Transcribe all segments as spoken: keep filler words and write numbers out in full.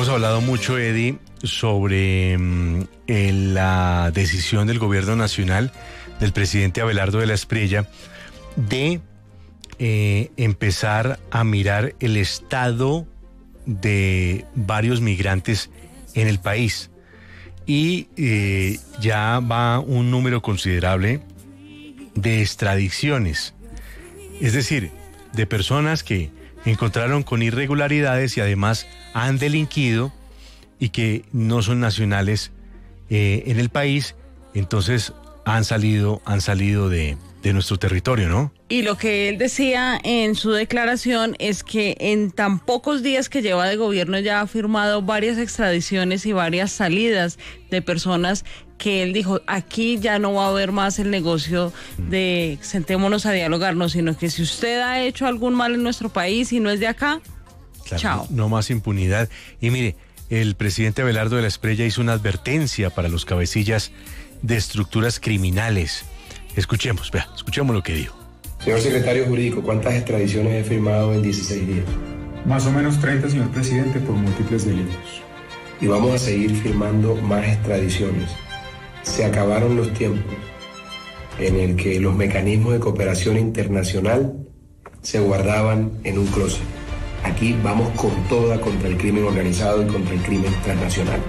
Hemos hablado mucho, Eddie, sobre mm, el, la decisión del gobierno nacional del presidente Abelardo de la Espriella de eh, empezar a mirar el estado de varios migrantes en el país. Y eh, ya va un número considerable de extradiciones. Es decir, de personas que encontraron con irregularidades y además han delinquido y que no son nacionales eh, en el país, entonces han salido, han salido de, de nuestro territorio, ¿no? Y lo que él decía en su declaración es que en tan pocos días que lleva de gobierno ya ha firmado varias extradiciones y varias salidas de personas que él dijo, aquí ya no va a haber más el negocio de sentémonos a dialogarnos, sino que si usted ha hecho algún mal en nuestro país y no es de acá, claro, chao. No, no más impunidad. Y mire, el presidente Abelardo de la Espriella hizo una advertencia para los cabecillas de estructuras criminales. Escuchemos, vea, escuchemos lo que dijo. Señor secretario jurídico, ¿cuántas extradiciones he firmado en dieciséis días? Más o menos treinta, señor presidente, por múltiples delitos. Y vamos a seguir firmando más extradiciones. Se acabaron los tiempos en el que los mecanismos de cooperación internacional se guardaban en un closet. Aquí vamos con toda contra el crimen organizado y contra el crimen transnacional.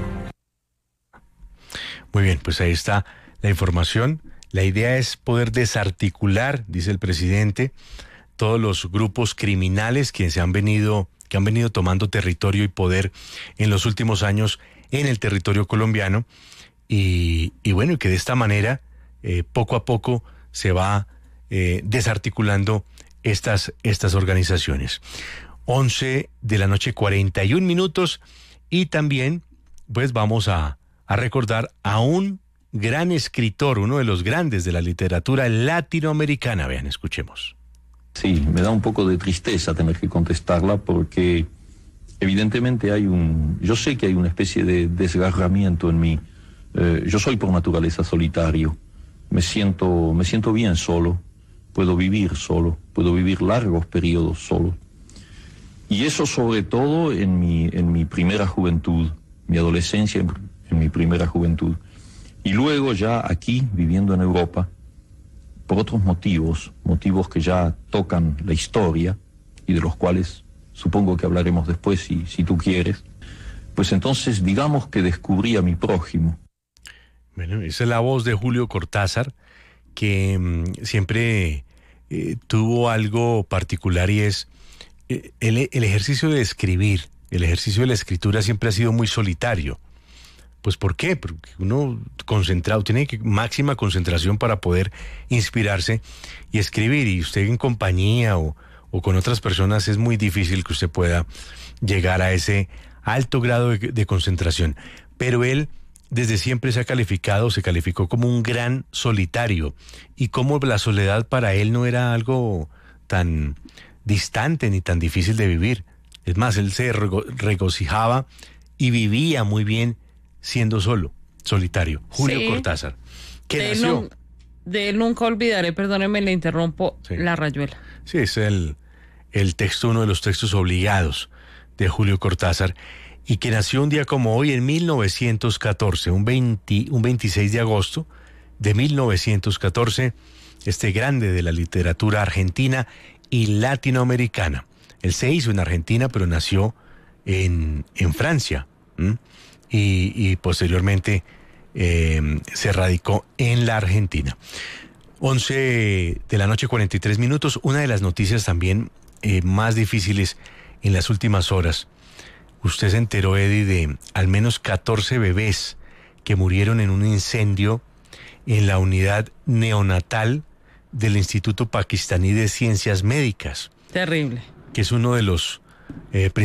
Muy bien, pues ahí está la información. La idea es poder desarticular, dice el presidente, todos los grupos criminales que se han venido, que han venido tomando territorio y poder en los últimos años en el territorio colombiano. Y, y bueno, que de esta manera, eh, poco a poco, se va eh, desarticulando estas, estas organizaciones. once de la noche, cuarenta y un minutos, y también, pues vamos a, a recordar a un gran escritor, uno de los grandes de la literatura latinoamericana. Vean, escuchemos. Sí, me da un poco de tristeza tener que contestarla porque evidentemente hay un... Yo sé que hay una especie de desgarramiento en mí. Eh, yo soy por naturaleza solitario. Me siento, me siento bien solo. Puedo vivir solo. Puedo vivir largos periodos solo. Y eso sobre todo en mi, en mi primera juventud, mi adolescencia en, en mi primera juventud. Y luego ya aquí, viviendo en Europa, por otros motivos, motivos que ya tocan la historia y de los cuales supongo que hablaremos después si, si tú quieres, pues entonces digamos que descubrí a mi prójimo. Bueno, esa es la voz de Julio Cortázar, que mmm, siempre eh, tuvo algo particular y es eh, el, el ejercicio de escribir, el ejercicio de la escritura siempre ha sido muy solitario. Pues ¿por qué? Porque uno concentrado, tiene que, máxima concentración para poder inspirarse y escribir, y usted en compañía o, o con otras personas es muy difícil que usted pueda llegar a ese alto grado de, de concentración. Pero él desde siempre se ha calificado, se calificó como un gran solitario, y como la soledad para él no era algo tan distante ni tan difícil de vivir. Es más, él se rego- regocijaba y vivía muy bien siendo solo, solitario. Julio sí. Cortázar, que de nació... Él no, de él nunca olvidaré, perdónenme, le interrumpo, sí. La Rayuela. Sí, es el, el texto, uno de los textos obligados de Julio Cortázar, y que nació un día como hoy en mil novecientos catorce, un, veinte, un veintiséis de agosto de mil novecientos catorce, este grande de la literatura argentina y latinoamericana. Él se hizo en Argentina, pero nació en, en Francia, ¿m? Y, y posteriormente eh, se radicó en la Argentina. once de la noche, cuarenta y tres minutos. Una de las noticias también eh, más difíciles en las últimas horas. Usted se enteró, Eddie, de al menos catorce bebés que murieron en un incendio en la unidad neonatal del Instituto Pakistaní de Ciencias Médicas. Terrible. Que es uno de los... Eh,